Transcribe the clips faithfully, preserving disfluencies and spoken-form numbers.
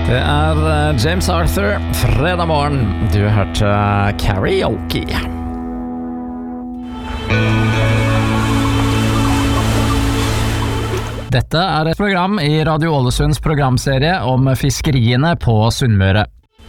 Det er James Arthur, fredag morgen. Du hørte Karaoke. Dette er et program i Radio Ålesunds programserie om fiskeriene på Sunnmøre.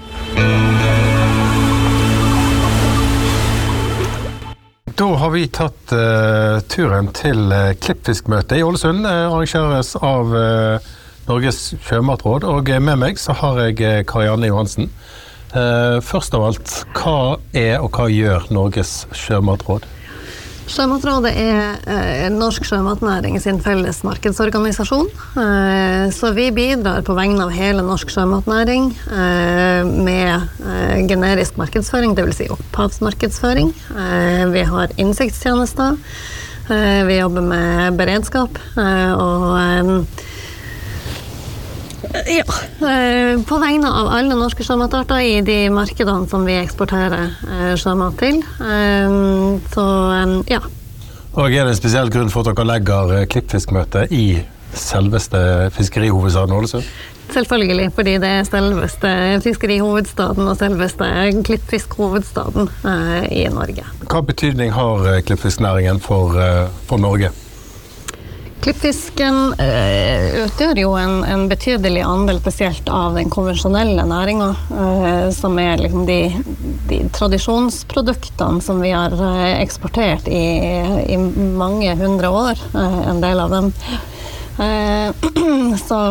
Da har vi tatt uh, turen til uh, Klippfiskmøte i Ålesund, uh, arrangeres av uh, Norges Sjømatråd, og med meg så har jeg uh, Karianne Johansen. Uh, først av alt, hva er og hva gjør Norges Sjømatråd? Sjømatrådet er eh, Norsk Sjømatnæring sin felles markedsorganisasjon, eh, så vi bidrar på vegne av hele norsk sjømatnæring eh, med eh, generisk markedsføring, det vil si opphavsmarkedsføring. Eh, vi har innsiktstjenester, eh, vi jobber med beredskap, eh, og eh, ja, eh, på vegne av alle norske sjømatarter i de markedene som vi eksporterer eh, sjømat til. Eh, så eh, ja. Og er det en spesiell grunn for at dere legger eh, Klippfiskmøte i selveste fiskerihovedstaden Ålesund? Selvfølgelig, fordi det er selveste fiskerihovedstaden og selveste klippfiskhovedstaden eh, i Norge. Hva betydning har eh, klippfisknæringen for, eh, for Norge? Klippfisken eh, utgjør jo en, en betydelig andel spesielt av den konvensjonelle næringen, eh, som er liksom de, de tradisjonsproduktene som vi har eh, eksportert i, i mange hundre år, eh, en del av dem. Eh, så,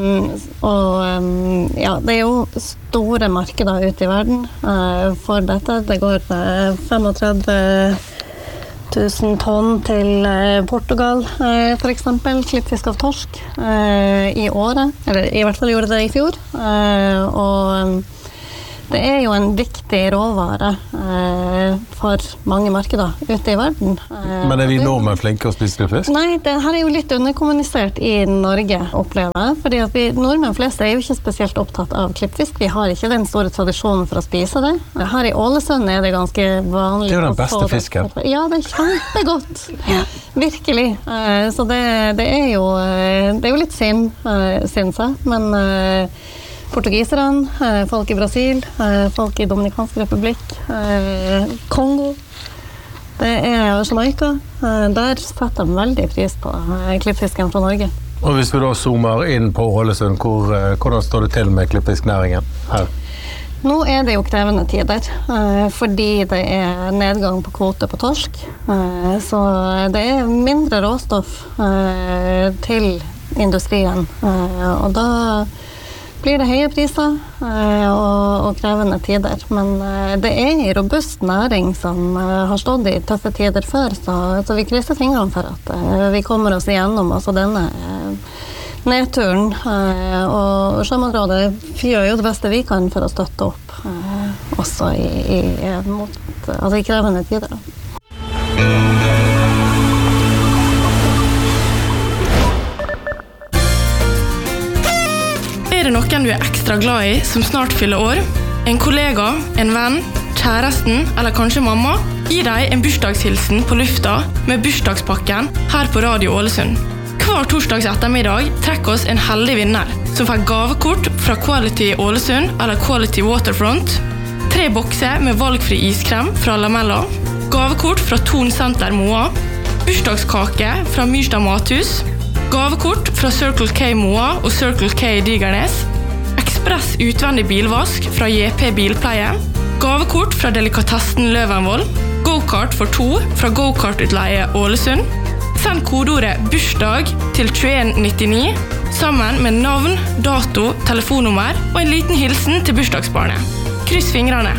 og ja, det er jo store markeder ute i verden eh, for dette. Det går eh, femogtredve tusen tonn til Portugal, for eksempel, klippfisk av torsk i året, eller i hvert fall gjorde det i fjor, og det er jo en viktig råvare for mange markeder ute i verden. Men er vi nordmenn flinke å spise klippfisk? Nei, det her er jo litt underkommunisert i Norge, opplever jeg, fordi at vi nordmenn flest er jo ikke spesielt opptatt av klippfisk. Vi har ikke den store tradisjonen for å spise det. Her i Ålesund er det ganske vanlig. Det er jo den beste fisken. Ja, det er kjempegodt. Ja. Virkelig. Så det, det er jo det er jo litt synd, synes jeg, men portugiserne, folk i Brasil, folk i Dominikansk Republikk, Kongo, det er Jamaica. Der setter de veldig pris på klippfisken fra Norge. Og hvis vi da zoomer inn på Ålesund, hvor, hvordan står det til med klippfisknæringen her? Nå er det jo krevende tider, fordi det er nedgang på kvote på torsk, så det er mindre råstoff til industrien, og da blir det høye priser eh, og, og krevende tider. Men eh, det er en robust næring som eh, har stått i tøffe tider før, så, så vi krysser fingrene for at eh, vi kommer oss igjennom også denne eh, nedturen. Eh, og Sjømatrådet gjør jo det beste vi kan for å støtte opp, eh, også i, i, mot, altså i krevende tider. Er det noen du er ekstra glad i som snart fyller år? En kollega, en venn, kjæresten eller kanskje mamma? Gi deg en bursdagshilsen på lufta med bursdagspakken her på Radio Ålesund. Hver torsdags ettermiddag trekker oss en heldig vinner som får gavekort fra Quality Ålesund eller Quality Waterfront, tre bokser med valgfri iskrem fra Lamella, gavekort fra Thon Center Moa, bursdagskake fra Myrstad Mathus, gavekort fra Circle K Moa og Circle K Digernes, ekspress utvendig bilvask fra J P Bilpleie, gavekort fra Delikatessen Løvenvoll, go-kart for to fra Go-kart-utleie Ålesund. Send kodeordet bursdag til tjueen nittini sammen med navn, dato, telefonnummer og en liten hilsen til bursdagsbarnet. Kryss fingrene!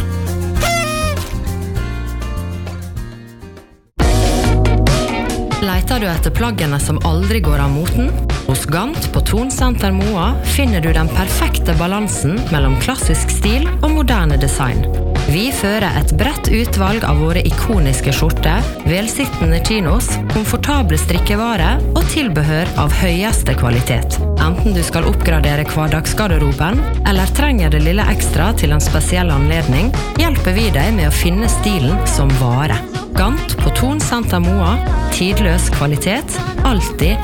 Leiter du etter plaggene som aldri går av moten? Hos Gant på Thon Center Moa finner du den perfekte balansen mellom klassisk stil og moderne design. Vi fører et bredt utvalg av våre ikoniske skjorter, velsittende chinos, komfortable strikkevare og tilbehør av høyeste kvalitet. Enten du skal oppgradere hverdagsgarderoben, eller trenger det lille ekstra til en spesiell anledning, hjelper vi deg med å finne stilen som varer. Gant på Thon Center Moa, tidløs kvalitet, alltid